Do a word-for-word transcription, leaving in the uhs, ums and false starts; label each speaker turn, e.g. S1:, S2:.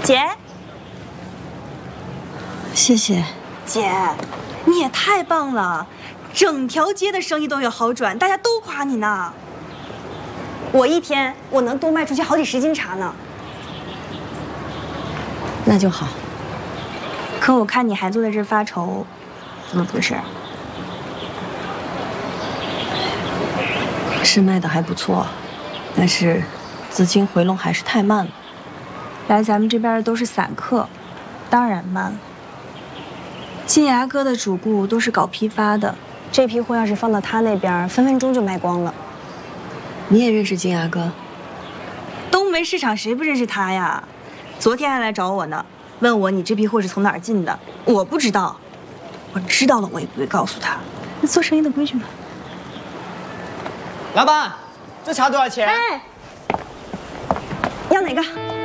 S1: 姐，
S2: 谢谢。
S1: 姐，你也太棒了，整条街的生意都有好转，大家都夸你呢。我一天我能多卖出去好几十斤茶呢。
S2: 那就好。
S1: 可我看你还坐在这儿发愁，怎么回事？
S2: 是卖的还不错，但是资金回笼还是太慢了。
S1: 来咱们这边的都是散客，当然慢了。金牙哥的主顾都是搞批发的，这批货要是放到他那边，分分钟就卖光了。
S2: 你也认识金牙哥？
S1: 东北市场谁不认识他呀？昨天还来找我呢，问我你这批货是从哪儿进的。我不知道，我知道了我也不会告诉他，那做生意的规矩嘛。
S3: 老板，这茶多少钱？
S1: 哎，要哪个？